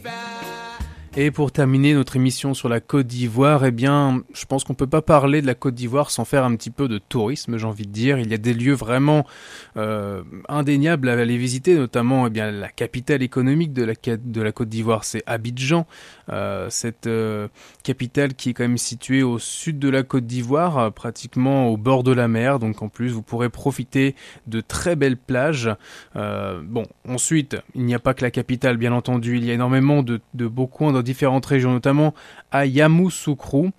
Et pour terminer notre émission sur la Côte d'Ivoire, eh bien, je pense qu'on peut pas parler de la Côte d'Ivoire sans faire un petit peu de tourisme, j'ai envie de dire. Il y a des lieux vraiment indéniables à aller visiter, notamment eh bien la capitale économique de la Côte d'Ivoire, c'est Abidjan. Cette capitale qui est quand même située au sud de la Côte d'Ivoire, pratiquement au bord de la mer. Donc en plus, vous pourrez profiter de très belles plages. Bon, ensuite, il n'y a pas que la capitale, bien entendu. Il y a énormément de beaux coins dans différentes régions, notamment à Yamoussoukro.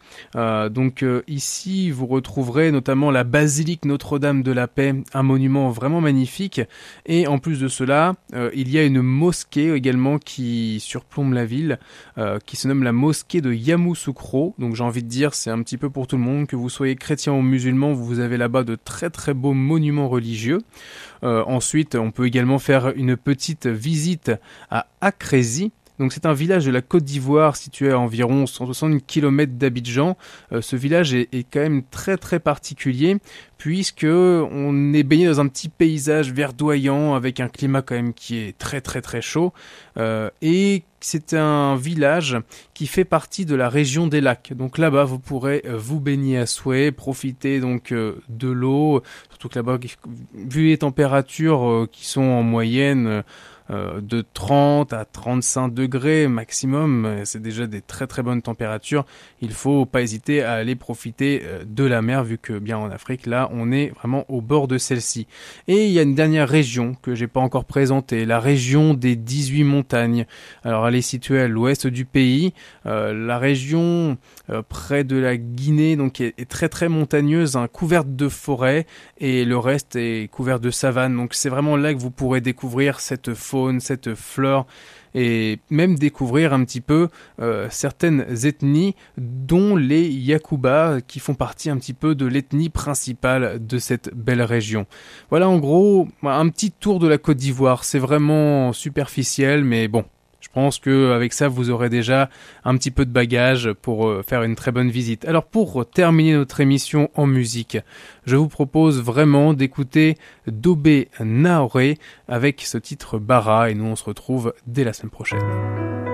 Ici, vous retrouverez notamment la basilique Notre-Dame de la Paix, un monument vraiment magnifique. Et en plus de cela, il y a une mosquée également qui surplombe la ville, qui se nomme la mosquée de Yamoussoukro. Donc j'ai envie de dire, c'est un petit peu pour tout le monde, que vous soyez chrétien ou musulman, vous avez là-bas de très très beaux monuments religieux. Ensuite, on peut également faire une petite visite à Akrési. Donc c'est un village de la Côte d'Ivoire situé à environ 160 km d'Abidjan. Ce village est quand même très très particulier puisque on est baigné dans un petit paysage verdoyant avec un climat quand même qui est très très très chaud. Et c'est un village qui fait partie de la région des lacs. Donc là-bas, vous pourrez vous baigner à souhait, profiter donc de l'eau. Surtout que là-bas, vu les températures qui sont en moyenne de 30 à 35 degrés maximum, c'est déjà des très très bonnes températures. Il faut pas hésiter à aller profiter de la mer vu que bien en Afrique là on est vraiment au bord de celle-ci. Et il y a une dernière région que j'ai pas encore présentée, la région des 18 montagnes. Alors elle est située à l'ouest du pays, la région près de la Guinée donc est très très montagneuse, couverte de forêts et le reste est couvert de savane. Donc c'est vraiment là que vous pourrez découvrir cette faune, cette flore et même découvrir un petit peu certaines ethnies dont les Yakuba qui font partie un petit peu de l'ethnie principale de cette belle région. Voilà en gros un petit tour de la Côte d'Ivoire, c'est vraiment superficiel mais bon. Je pense que avec ça, vous aurez déjà un petit peu de bagage pour faire une très bonne visite. Alors pour terminer notre émission en musique, je vous propose vraiment d'écouter Dobé Naoré avec ce titre Bara et nous on se retrouve dès la semaine prochaine.